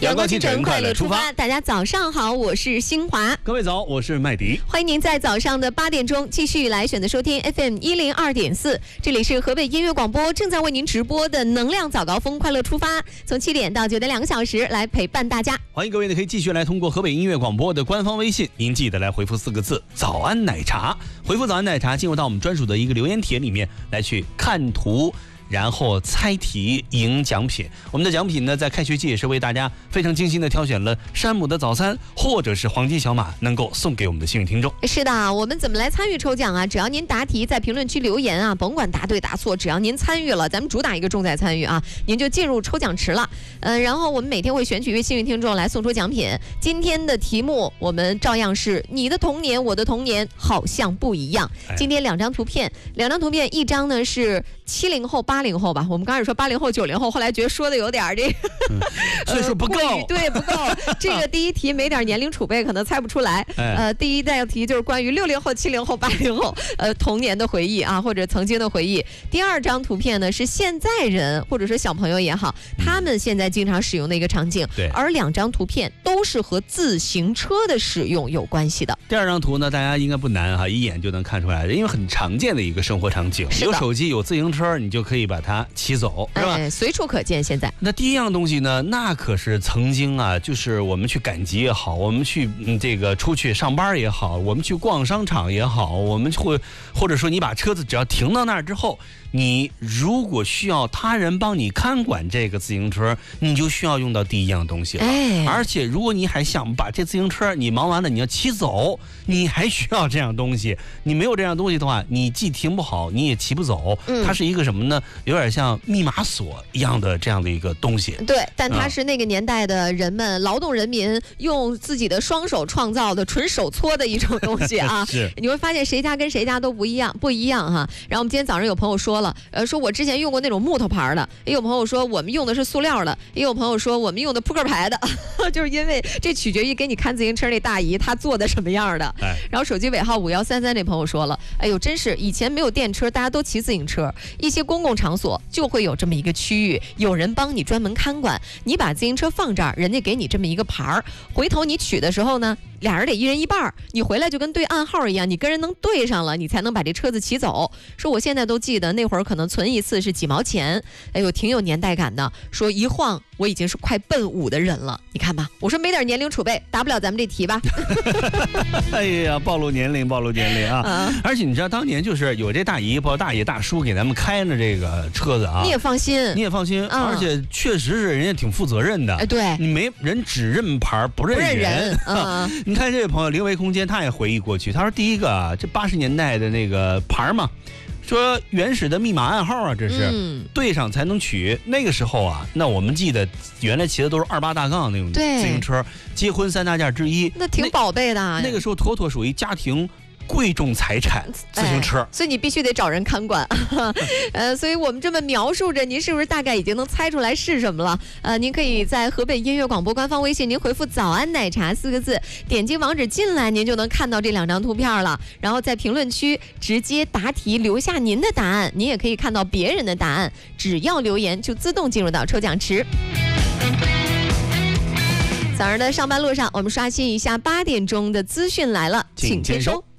阳光清晨，快乐出发。 大家早上好，我是新华。 各位早，我是麦迪。 欢迎您在早上的8点钟继续来选择收听 FM 102.4，这里是河北音乐广播正在为您直播的能量早高峰快乐出发，从7点到9点2个小时来陪伴大家。 欢迎各位呢，可以继续来通过河北音乐广播的官方微信，您记得来回复4个字“早安奶茶”，回复“早安奶茶”进入到我们专属的一个留言帖里面来去看图。然后猜题赢奖品，我们的奖品呢，在开学季也是为大家非常精心的挑选了山姆的早餐或者是黄金小马，能够送给我们的幸运听众。 是的，我们怎么来参与抽奖啊？只要您答题在评论区留言啊，甭管答对答错，只要您参与了，咱们主打一个重在参与啊，您就进入抽奖池了。然后我们每天会选取一位幸运听众来送出奖品。今天的题目我们照样是你的童年，我的童年好像不一样。今天两张图片，一张呢是70后、80后吧，我们刚开始说80后、90后，后来觉得说的有点这个， 岁数不够， 对，不够。这个第一题没点年龄储备，可能猜不出来。第一道题就是关于60后、70后、80后，童年的回忆啊，或者曾经的回忆。第二张图片呢是现在人或者说小朋友也好，他们现在经常使用的一个场景。 对， 而两张图片都是和自行车的使用有关系的。 第二张图呢，大家应该不难哈，一眼就能看出来，因为很常见的一个生活场景，有手机有自行车，你就可以把它骑走，是吧？ 随处可见。现在那第一样东西呢，那可是曾经啊，就是我们去赶集也好，我们去这个出去上班也好，我们去逛商场也好，我们或者说你把车子只要停到那儿之后，你如果需要他人帮你看管这个自行车，你就需要用到第一样东西了。而且如果你还想把这自行车你忙完了你要骑走，你还需要这样东西。你没有这样东西的话，你既停不好，你也骑不走。它是一个什么呢？有点像密码锁一样的这样的一个东西。 对，但它是那个年代的人们，劳动人民用自己的双手创造的纯手搓的一种东西啊。 是， 你会发现谁家跟谁家都不一样哈。然后我们今天早上有朋友说了，说我之前用过那种木头牌的，也有朋友说我们用的是塑料的，也有朋友说我们用的扑克牌的，就是因为这取决于给你看自行车那大姨她做的什么样的。然后手机尾号5133那朋友说了，哎呦，真是以前没有电车，大家都骑自行车，一些公共场所就会有这么一个区域，有人帮你专门看管，你把自行车放这儿，人家给你这么一个牌儿，回头你取的时候呢，俩人得一人一半，你回来就跟对暗号一样，你跟人能对上了，你才能把这车子骑走。说我现在都记得那会儿可能存一次是几毛钱，哎呦，挺有年代感的。说一晃我已经是快奔5的人了，你看吧，我说没点年龄储备，答不了咱们这题吧。 哎呀，暴露年龄啊！而且你知道当年就是有这大姨、包括大爷、大叔给咱们开了这个车子啊， 你也放心， 而且确实是人家挺负责任的。 对， 你没人只认牌不认人。你看这位朋友灵为空间，他也回忆过去，他说第一个啊，这80年代的那个牌嘛，说原始的密码暗号啊，这是对上才能取。那个时候啊，那我们记得原来骑的都是28大杠那种自行车，结婚3大件之一， 那挺宝贝的。 那个时候妥妥属于家庭贵重财产自行车， 所以你必须得找人看管。所以我们这么描述着，您是不是大概已经能猜出来是什么了？您可以在河北音乐广播官方微信，您回复早安奶茶4个字，点击网址进来，您就能看到这2张图片了。然后在评论区直接答题，留下您的答案，您也可以看到别人的答案，只要留言就自动进入到抽奖池。早上的上班路上，我们刷新一下8点钟的资讯来了，请签收。